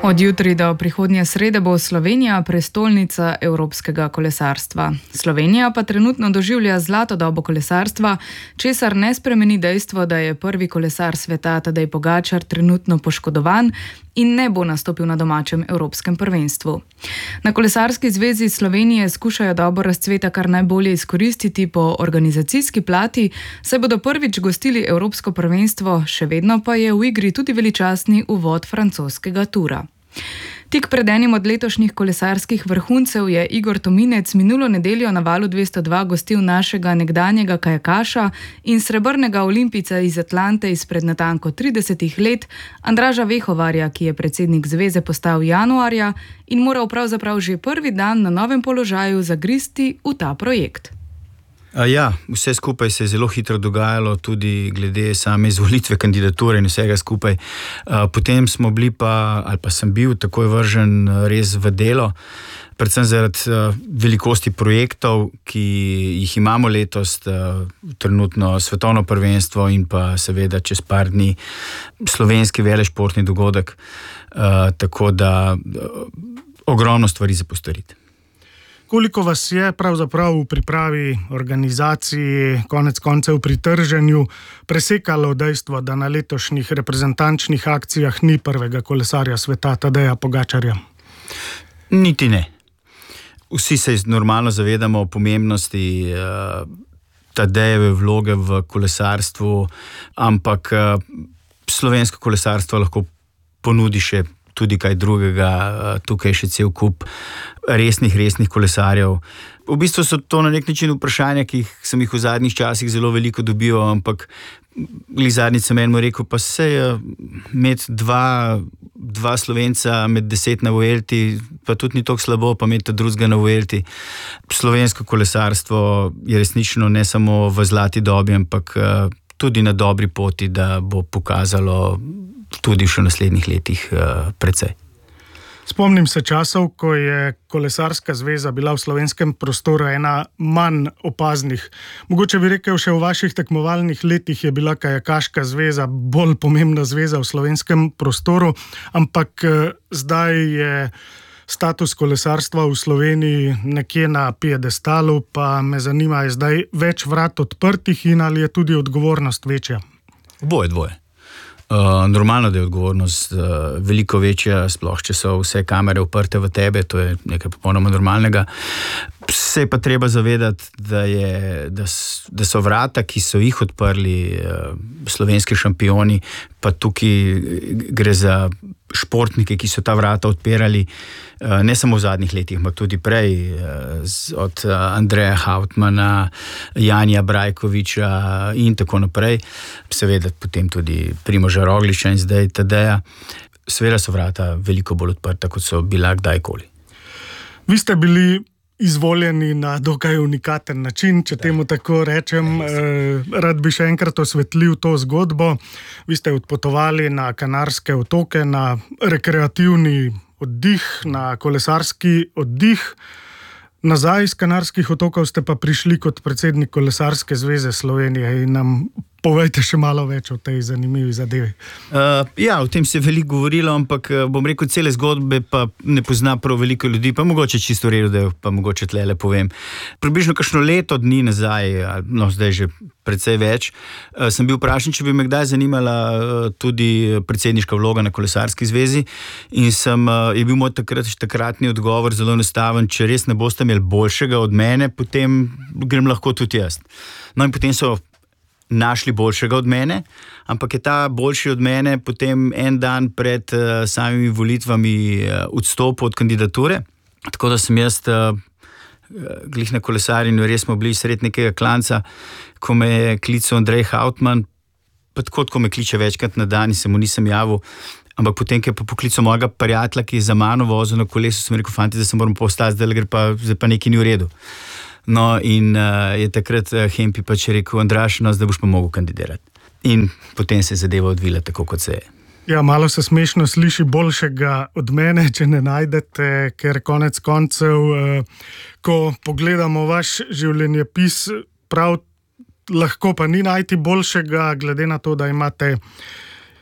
Od jutri do prihodnje srede bo Slovenija prestolnica evropskega kolesarstva. Slovenija pa trenutno doživlja zlato dobo kolesarstva, česar ne spremeni dejstvo, da je prvi kolesar sveta Tadej Pogačar trenutno poškodovan in ne bo nastopil na domačem evropskem prvenstvu. Na Kolesarski zvezi Slovenije skušajo dobo razcveta kar najbolje izkoristiti po organizacijski plati, saj bodo prvič gostili evropsko prvenstvo, še vedno pa je v igri tudi veličastni uvod francoskega Tura. Tik pred enim od letošnjih kolesarskih vrhuncev je Igor Tominec minulo nedeljo na Valu 202 gostil našega nekdanjega kajakaša in srebrnega olimpijca iz Atlante izpred natanko 30 let, Andraža Vehovarja, ki je predsednik zveze postal januarja in moral pravzaprav že prvi dan na novem položaju zagristi v ta projekt. Ja, vse skupaj se je zelo hitro dogajalo, tudi glede same izvolitve kandidature in vsega skupaj. Potem smo bili sem bil takoj vržen res v delo, predvsem zaradi velikosti projektov, ki jih imamo letos, trenutno svetovno prvenstvo in pa seveda čez par dni slovenski velešportni dogodek, tako da ogromno stvari za postoriti. Koliko vas je pravzaprav v pripravi, organizaciji, konec koncev pri trženju presekalo dejstvo, da na letošnjih reprezentančnih akcijah ni prvega kolesarja sveta Tadeja Pogačarja? Niti ne. Vsi se normalno zavedamo pomembnosti Tadejeve vloge v kolesarstvu, ampak slovensko kolesarstvo lahko ponudi še tudi kaj drugega, tukaj še cel kup resnih kolesarjev. V bistvu so to na nek način vprašanja, ki sem jih v zadnjih časih zelo veliko dobival, ampak zadnjič sem enemu rekel, pa imeti dva Slovenca med 10 na Vuelti, pa tudi ni tako slabo, pa imeti drugega na Vuelti. Slovensko kolesarstvo je resnično ne samo v zlati dobi, ampak tudi na dobri poti, da bo pokazalo tudi še v naslednjih letih precej. Spomnim se časov, ko je Kolesarska zveza bila v slovenskem prostoru ena manj opaznih. Mogoče bi rekel, še v vaših tekmovalnih letih je bila Kajakaška zveza bolj pomembna zveza v slovenskem prostoru, ampak zdaj je status kolesarstva v Sloveniji nekje na piedestalu, pa me zanima, je zdaj več vrat odprtih in ali je tudi odgovornost večja? Dvoje. Normalno, da je odgovornost veliko večja, sploh če so vse kamere uprte v tebe, to je nekaj popolnoma normalnega. Se pa treba zavedati, da so vrata, ki so jih odprli slovenski šampioni, pa tukaj gre za športnike, ki so ta vrata odpirali ne samo v zadnjih letih, ampak tudi prej, od Andreja Hautmana, Janija Brajkoviča in tako naprej. Seveda potem tudi Primoža Rogliča in zdaj Tadeja. Seveda so vrata veliko bolj odprta, kot so bila kdajkoli. Vi ste bili izvoljeni na dokaj unikaten način, če temu tako rečem. Rad bi še enkrat osvetlil to zgodbo. Vi ste odpotovali na Kanarske otoke, na rekreativni oddih, na kolesarski oddih. Nazaj iz Kanarskih otokov ste pa prišli kot predsednik Kolesarske zveze Slovenije in nam povejte še malo več o tej zanimivi zadevi. O tem se je veliko govorilo, ampak bom rekel, cele zgodbe pa ne pozna prav veliko ljudi, pa mogoče čisto redo, da pa mogoče tlele povem. Približno kakšno leto dni nazaj, zdaj že precej več, sem bil vprašan, če bi me kdaj zanimala tudi predsedniška vloga na Kolesarski zvezi in je bil moj takratni odgovor zelo enostaven, če res ne boste imeli boljšega od mene, potem grem lahko tudi jaz. No in potem so našli boljšega od mene, ampak je ta boljši od mene potem en dan pred samimi volitvami odstopil od kandidature, tako da sem jaz glih na kolesarjenju, res smo bili sred nekega klanca, ko me je klical Andrej Hautman, pa tako, ko me kliče večkrat na dan in se mu nisem javil, ampak potem, ko je pa poklical mojega prijatelja, ki je za mano vozil na kolesu, sem rekel, fanti, da se moram postati, zdaj pa nekaj ni v redu. No, in je takrat Hempi pač rekel, Andraž, zdaj boš pa mogel kandidirati. In potem se je zadeva odvila tako, kot se je. Ja, malo se smešno sliši boljšega od mene, če ne najdete, ker konec koncev, ko pogledamo vaš življenjepis, prav lahko pa ni najti boljšega, glede na to, da imate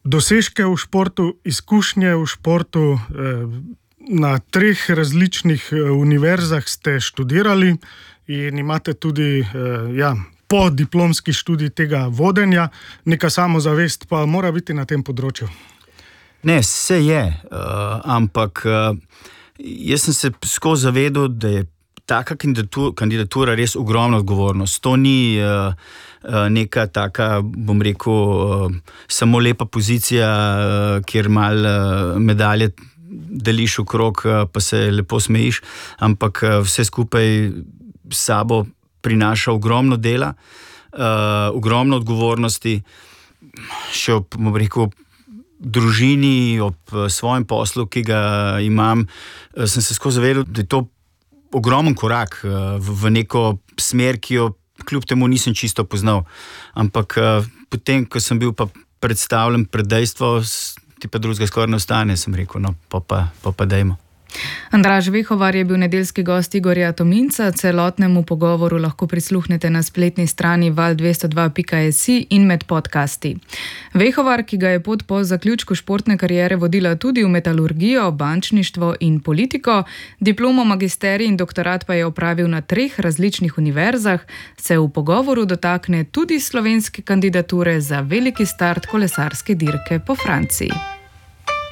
dosežke v športu, izkušnje v športu. Na 3 različnih univerzah ste študirali in imate tudi po diplomski študij tega vodenja. Neka samozavest pa mora biti na tem področju. Ne, vse je, ampak jaz sem se skozi zavedal, da je taka kandidatura res ogromna odgovornost. To ni neka taka, bom rekel, samo lepa pozicija, kjer malo medalje deliš okrog, pa se lepo smejiš, ampak vse skupaj s sabo prinaša ogromno dela, ogromno odgovornosti, še bom rekel, družini, ob svojem poslu, ki ga imam, sem se skozi zavedal, da je to ogromen korak v neko smer, ki jo kljub temu nisem čisto poznal. Ampak potem, ko sem bil pa predstavljen pred dejstvo, ti pa drugega skoraj ne ostane, sem rekel, no, pa dajmo. Andraž Vehovar je bil nedeljski gost Igorja Tominca. Celotnemu pogovoru lahko prisluhnete na spletni strani val202.si in med podcasti. Vehovar, ki ga je pot po zaključku športne kariere vodila tudi v metalurgijo, bančništvo in politiko, diplomo, magisterij in doktorat pa je opravil na 3 različnih univerzah, se v pogovoru dotakne tudi slovenske kandidature za veliki start kolesarske dirke po Franciji.